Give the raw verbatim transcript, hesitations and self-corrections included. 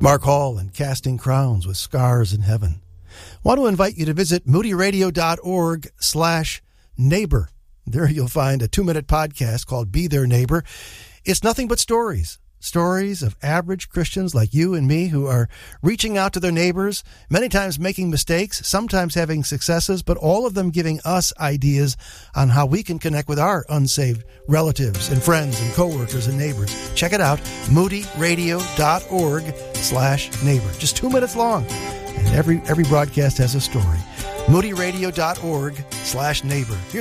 Mark Hall and Casting Crowns with Scars in Heaven. Want to invite you to visit moodyradio.org slash neighbor. There you'll find a two-minute podcast called Be Their Neighbor. It's nothing but stories. Stories of average Christians like you and me who are reaching out to their neighbors, many times making mistakes, sometimes having successes, but all of them giving us ideas on how we can connect with our unsaved relatives and friends and coworkers and neighbors. Check it out, moodyradio.org slash neighbor. Just two minutes long, and every every broadcast has a story. moodyradio.org slash neighbor. Here's